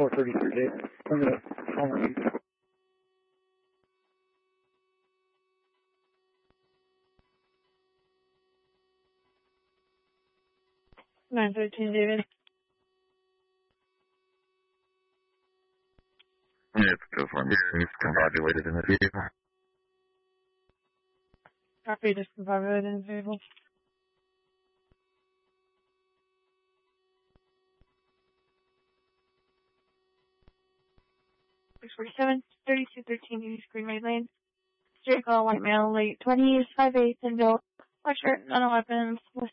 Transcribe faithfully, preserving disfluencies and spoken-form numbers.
four thirty-three. I'm going to call you. nine thirteen, David. Yeah, go for me. He's confabulated in the vehicle. Copy, discombobulated in the vehicle. six forty-seven, thirty-two thirteen, East Green Ray Lane. Straight call, white male, late twenties, five eighths, and built. White shirt, none weapons.